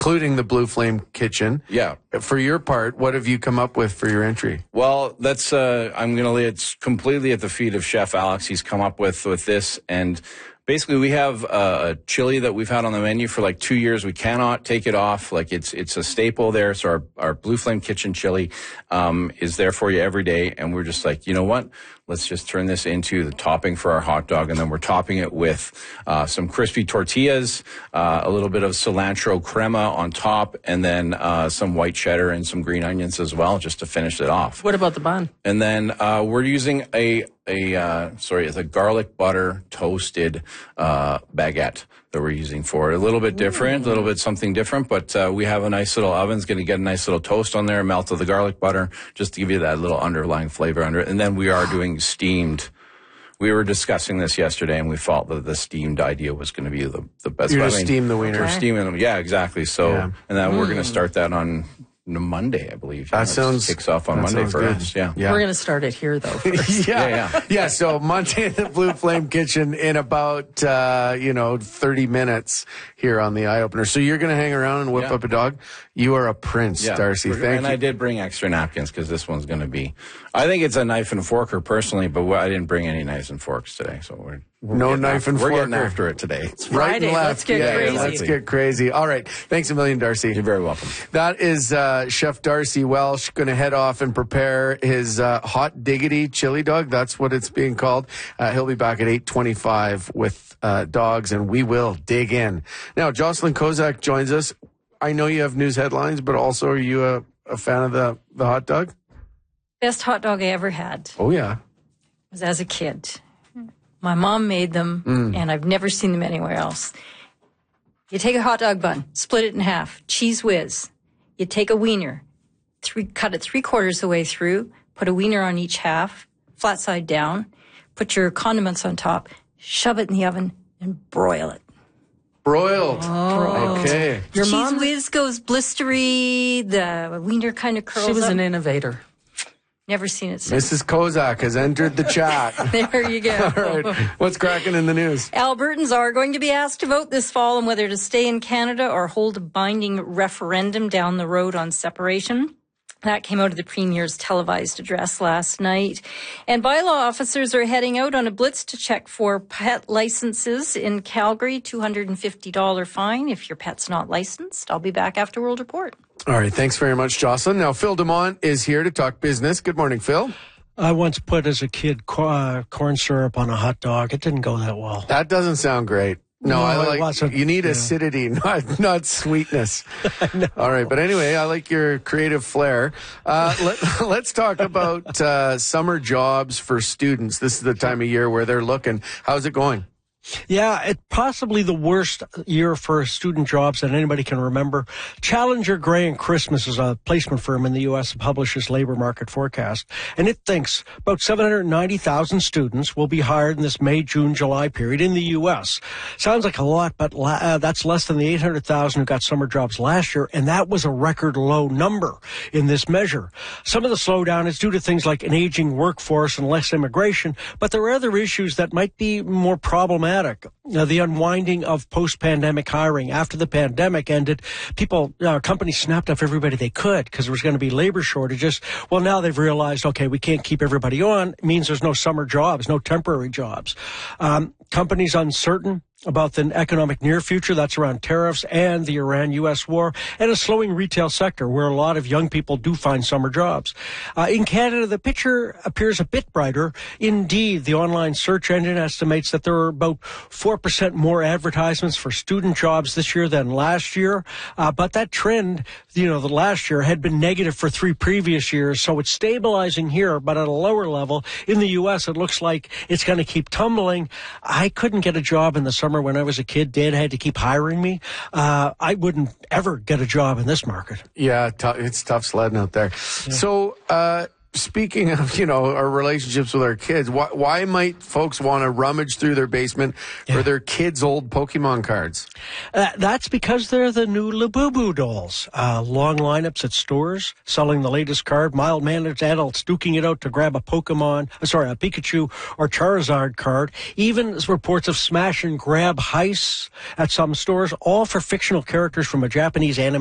including the Blue Flame Kitchen. Yeah. For your part, what have you come up with for your entry? Well, that's I'm going to lay it's completely at the feet of Chef Alex. He's come up with this, and basically we have a chili that we've had on the menu for like 2 years. We cannot take it off. Like it's a staple there. So our Blue Flame Kitchen chili is there for you every day, and we're just like, you know what? Let's just turn this into the topping for our hot dog, and then we're topping it with some crispy tortillas, a little bit of cilantro crema on top, and then some white cheddar and some green onions as well, just to finish it off. What about the bun? And then we're using it's a garlic butter toasted baguette that we're using for it. A little bit different, a little bit something different, but we have a nice little oven. It's going to get a nice little toast on there, melt of the garlic butter, just to give you that little underlying flavor under it. And then we are doing steamed. We were discussing this yesterday, and we felt that the steamed idea was going to be the best. You're going to steam the wiener. We're steaming them. Yeah, exactly. So, and then we're going to start that on Monday, I believe. That sounds kicks off on Monday for good. us. Yeah. We're going to start it here, though. First. Yeah. So Monday at the Blue Flame Kitchen in about 30 minutes here on the Eye Opener. So you're going to hang around and whip up a dog. You are a prince, Darcy. Thank you. And I did bring extra napkins because this one's going to be. I think it's a knife and forker personally, but I didn't bring any knives and forks today, so we're knife and fork. We're getting after it today. It's right Friday. and left. Let's get crazy. Let's get crazy. All right. Thanks a million, Darcy. You're very welcome. That is Chef Darcy Welsh going to head off and prepare his hot diggity chili dog. That's what it's being called. He'll be back at 8:25 with dogs, and we will dig in. Now, Jocelyn Kozak joins us. I know you have news headlines, but also are you a fan of the hot dog? Best hot dog I ever had Oh, yeah. was as a kid. My mom made them, and I've never seen them anywhere else. You take a hot dog bun, split it in half, cheese whiz. You take a wiener, cut it 3/4 the way through, put a wiener on each half, flat side down, put your condiments on top, shove it in the oven, and broil it. Broiled. Oh. Okay. Your Cheese mom, whiz goes blistery, the wiener kind of curls she was up. an innovator. Never seen it since. Mrs. Kozak has entered the chat. There you go. All right. What's cracking in the news? Albertans are going to be asked to vote this fall on whether to stay in Canada or hold a binding referendum down the road on separation. That came out of the Premier's televised address last night. And bylaw officers are heading out on a blitz to check for pet licenses in Calgary. $250 fine if your pet's not licensed. I'll be back after World Report. All right. Thanks very much, Jocelyn. Now, Phil DeMont is here to talk business. Good morning, Phil. I once put as a kid corn syrup on a hot dog. It didn't go that well. That doesn't sound great. No, it wasn't. You need acidity, not sweetness. All right, but anyway, I like your creative flair. Let's talk about summer jobs for students. This is the time of year where they're looking. How's it going? Yeah, it's possibly the worst year for student jobs that anybody can remember. Challenger Gray and Christmas is a placement firm in the U.S. that publishes labor market forecast, and it thinks about 790,000 students will be hired in this May, June, July period in the U.S. Sounds like a lot, but that's less than the 800,000 who got summer jobs last year, and that was a record low number in this measure. Some of the slowdown is due to things like an aging workforce and less immigration, but there are other issues that might be more problematic. The unwinding of post-pandemic hiring. After the pandemic ended, companies snapped up everybody they could because there was going to be labor shortages. Well, now they've realized, okay, we can't keep everybody on. It means there's no summer jobs, no temporary jobs. Companies uncertain about the economic near future. That's around tariffs and the Iran-U.S. war, and a slowing retail sector where a lot of young people do find summer jobs. In Canada, the picture appears a bit brighter. Indeed, the online search engine estimates that there are about 4% more advertisements for student jobs this year than last year. But that trend, the last year had been negative for 3 previous years. So it's stabilizing here, but at a lower level. In the U.S., it looks like it's going to keep tumbling. I couldn't get a job in the summer when I was a kid. Dad had to keep hiring me. I wouldn't ever get a job in this market. Yeah, it's tough sledding out there. Yeah. So speaking of, our relationships with our kids, why might folks want to rummage through their basement for their kids' old Pokemon cards? That's because they're the new Labubu dolls. Long lineups at stores selling the latest card, mild-mannered adults duking it out to grab a Pikachu or Charizard card. Even reports of smash and grab heists at some stores, all for fictional characters from a Japanese anime